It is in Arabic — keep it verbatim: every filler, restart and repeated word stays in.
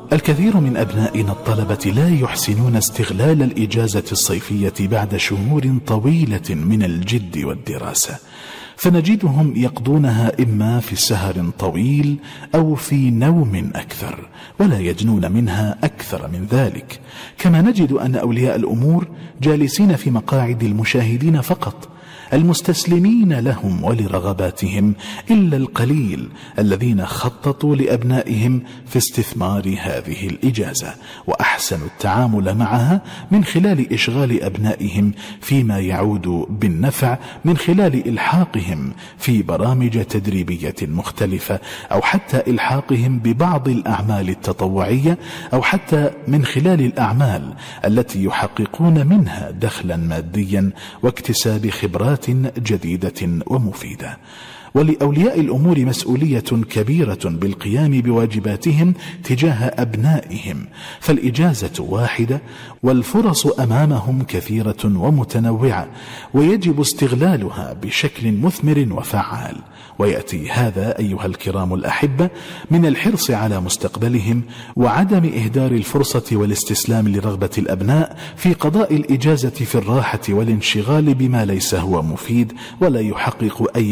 الكثير من أبنائنا الطلبة لا يحسنون استغلال الإجازة الصيفية بعد شهور طويلة من الجد والدراسة، فنجدهم يقضونها إما في سهر طويل أو في نوم أكثر، ولا يجنون منها أكثر من ذلك. كما نجد أن أولياء الأمور جالسين في مقاعد المشاهدين فقط، المستسلمين لهم ولرغباتهم، إلا القليل الذين خططوا لأبنائهم في استثمار هذه الإجازة وأحسنوا التعامل معها من خلال إشغال أبنائهم فيما يعود بالنفع من خلال إلحاقهم في برامج تدريبية مختلفة، أو حتى إلحاقهم ببعض الأعمال التطوعية، أو حتى من خلال الأعمال التي يحققون منها دخلا ماديا واكتساب خبرات جديدة ومفيدة. ولأولياء الأمور مسؤولية كبيرة بالقيام بواجباتهم تجاه أبنائهم، فالإجازة واحدة والفرص أمامهم كثيرة ومتنوعة، ويجب استغلالها بشكل مثمر وفعال. ويأتي هذا أيها الكرام الأحبة من الحرص على مستقبلهم وعدم إهدار الفرصة والاستسلام لرغبة الأبناء في قضاء الإجازة في الراحة والانشغال بما ليس هو مفيد ولا يحقق أي